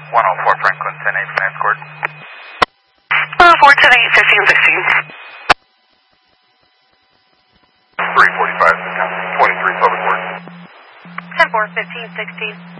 104 Franklin, 10-8, finance court. 104, 10-8, 15, 16. 345, 23, public works. 10-4, 15, 16.